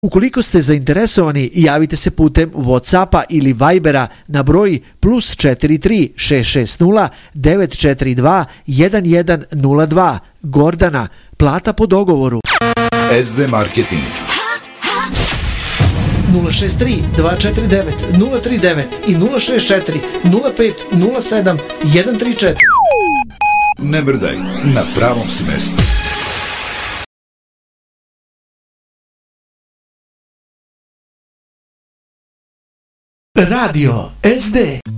Ukoliko ste zainteresovani, javite se putem WhatsAppa ili Vibera na broj +43 660 942 1102. Gordana, plata po dogovoru. SD Marketing 063 249 039 i 064 05 07 134. Ne mrdaj, na pravom si mestu. Radio SD.